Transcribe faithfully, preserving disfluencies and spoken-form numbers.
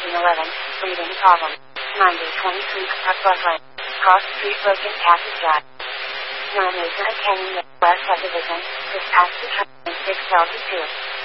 nineteen eleven, breathing problem. ninety twenty-three, Kentuck Bus Lane. Cross Street Broken Cactus Drive. Near Mesa and Canyon West Subdivision, just past the train, six Delta two.